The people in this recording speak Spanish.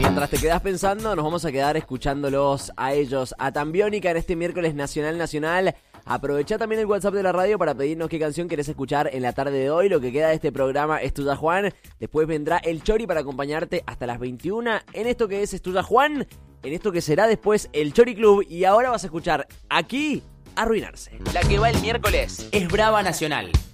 Mientras te quedás pensando, nos vamos a quedar escuchándolos a ellos, a Tambiónica en este miércoles nacional. Aprovechá también el WhatsApp de la radio para pedirnos qué canción querés escuchar en la tarde de hoy. Lo que queda de este programa es Tuya Juan. Después vendrá el Chori para acompañarte hasta las 21 en esto que es Tuya Juan, en esto que será después el Chori Club. Y ahora vas a escuchar aquí Arruinarse. La que va el miércoles es Brava Nacional.